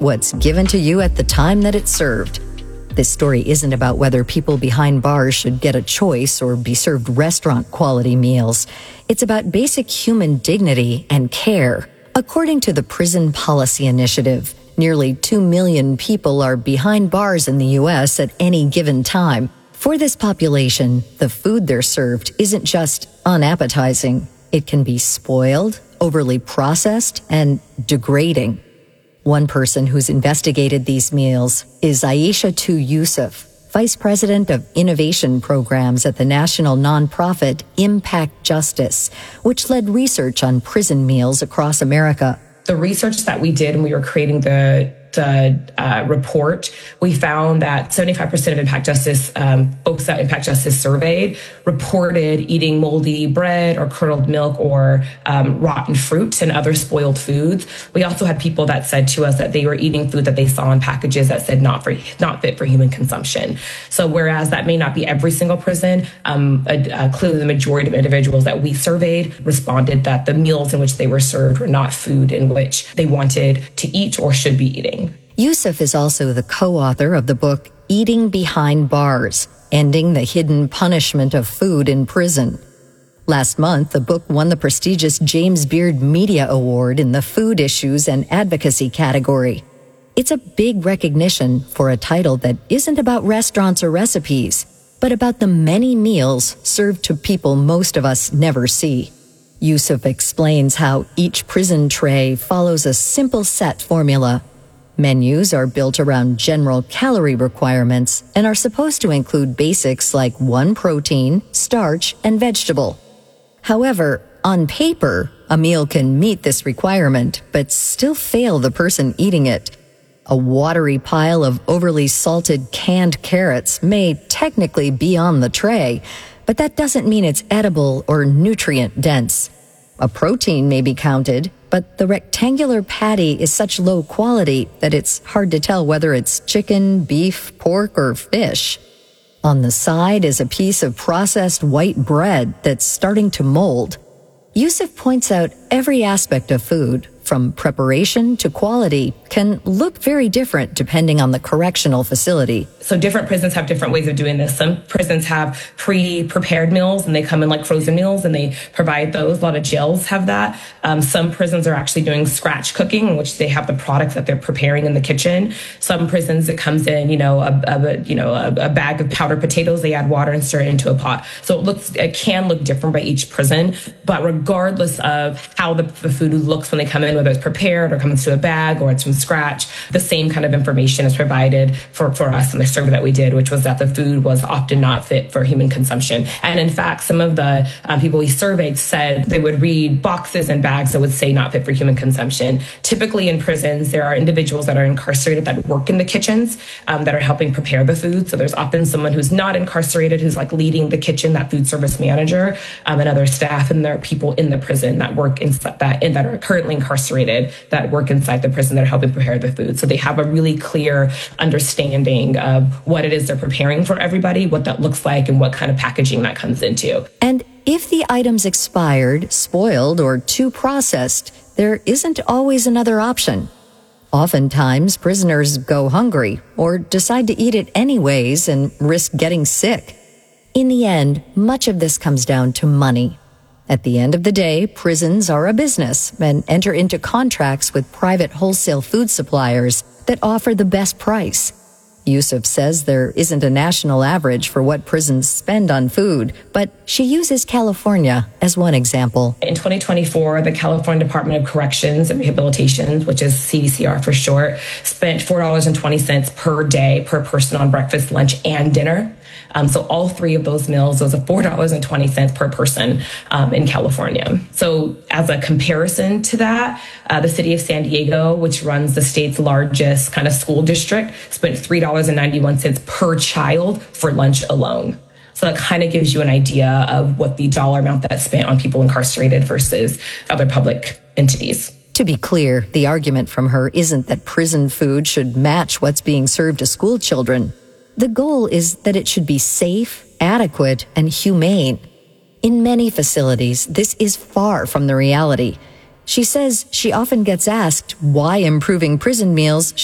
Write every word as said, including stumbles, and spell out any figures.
what's given to you at the time that it's served. This story isn't about whether people behind bars should get a choice or be served restaurant-quality meals. It's about basic human dignity and care. According to the Prison Policy Initiative, nearly two million people are behind bars in the U S at any given time. For this population, the food they're served isn't just unappetizing. It can be spoiled, overly processed, and degrading. One person who's investigated these meals is Aisha Tu Yusuf, Vice President of Innovation Programs at the national nonprofit Impact Justice, which led research on prison meals across America. The research that we did when we were creating the the uh, report, we found that seventy-five percent of Impact Justice, um, folks that Impact Justice surveyed, reported eating moldy bread or curdled milk or um, rotten fruits and other spoiled foods. We also had people that said to us that they were eating food that they saw in packages that said not for not fit for human consumption. So whereas that may not be every single prison, um, uh, clearly the majority of individuals that we surveyed responded that the meals in which they were served were not food in which they wanted to eat or should be eating. Yusuf is also the co-author of the book Eating Behind Bars, Ending the Hidden Punishment of Food in Prison. Last month, the book won the prestigious James Beard Media Award in the Food Issues and Advocacy category. It's a big recognition for a title that isn't about restaurants or recipes, but about the many meals served to people most of us never see. Yusuf explains how each prison tray follows a simple set formula. Menus are built around general calorie requirements and are supposed to include basics like one protein, starch, and vegetable. However, on paper, a meal can meet this requirement, but still fail the person eating it. A watery pile of overly salted canned carrots may technically be on the tray, but that doesn't mean it's edible or nutrient-dense. A protein may be counted, but the rectangular patty is such low quality that it's hard to tell whether it's chicken, beef, pork, or fish. On the side is a piece of processed white bread that's starting to mold. Yusuf points out every aspect of food, from preparation to quality, can look very different depending on the correctional facility. So different prisons have different ways of doing this. Some prisons have pre-prepared meals and they come in like frozen meals and they provide those. A lot of jails have that. Um, some prisons are actually doing scratch cooking, in which they have the products that they're preparing in the kitchen. Some prisons, it comes in, you know, a, a you know a, a bag of powdered potatoes. They add water and stir it into a pot. So it looks, it can look different by each prison. But regardless of how the, the food looks when they come in, whether it's prepared or comes to a bag or it's from scratch, the same kind of information is provided for, for us in the survey that we did, which was that the food was often not fit for human consumption. And in fact, some of the um, people we surveyed said they would read boxes and bags that would say not fit for human consumption. Typically in prisons, there are individuals that are incarcerated that work in the kitchens um, that are helping prepare the food. So there's often someone who's not incarcerated who's like leading the kitchen, that food service manager, um, and other staff. And there are people in the prison that work inside that, and that are currently incarcerated that work inside the prison that are helping prepare the food. So they have a really clear understanding of what it is they're preparing for everybody, what that looks like, and what kind of packaging that comes into. And if the item's expired, spoiled, or too processed, there isn't always another option. Oftentimes, prisoners go hungry or decide to eat it anyways and risk getting sick. In the end, much of this comes down to money. At the end of the day, prisons are a business and enter into contracts with private wholesale food suppliers that offer the best price. Yusuf says there isn't a national average for what prisons spend on food, but she uses California as one example. In twenty twenty-four, the California Department of Corrections and Rehabilitation, which is C D C R for short, spent four dollars and twenty cents per day per person on breakfast, lunch, and dinner. Um, so all three of those meals, those are four dollars and twenty cents per person um, in California. So as a comparison to that, uh, the city of San Diego, which runs the state's largest kind of school district, spent three dollars and ninety-one cents per child for lunch alone. So that kind of gives you an idea of what the dollar amount that's spent on people incarcerated versus other public entities. To be clear, the argument from her isn't that prison food should match what's being served to school children. The goal is that it should be safe, adequate, and humane. In many facilities, this is far from the reality. She says she often gets asked why improving prison meals